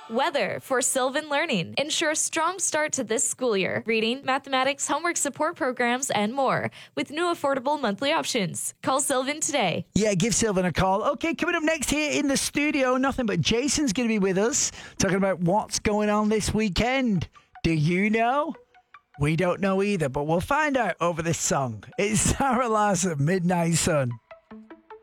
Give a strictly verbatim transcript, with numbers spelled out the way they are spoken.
Weather for Sylvan Learning. Ensure a strong start to this school year. Reading, mathematics, homework support programs, and more with new affordable monthly options. Call Sylvan today. Yeah, give Sylvan a call. Okay, coming up next here in the studio, nothing but Jason's going to be with us talking about what's going on this weekend. Do you know? We don't know either, but we'll find out over this song. It's Sarah Larson, Midnight Sun.